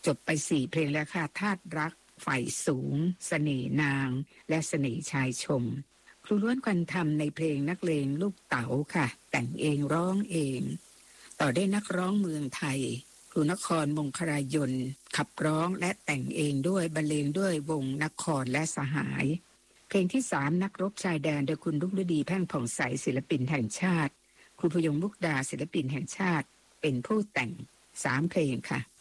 จบไป4เพลงแล้วค่ะธาตุรักไฟสูงเสน่ห์นางและเสน่ห์ชายชมครูล้วนควันธรรมในเพลงนักเลงลูกเต๋าค่ะแต่งเองร้องเองต่อได้นักร้องเมืองไทยครูนครมงคลายนขับร้องและแต่งเองด้วยบรรเลงด้วยวงนครและสหายเพลงที่3นักรบชายแดนโดยคุณรุ่งฤดีแพ่งผ่องใสศิลปินแห่งชาติครูพยงมุกดาศิลปินแห่งชาติเป็นผู้แต่ง3เพลงค่ะ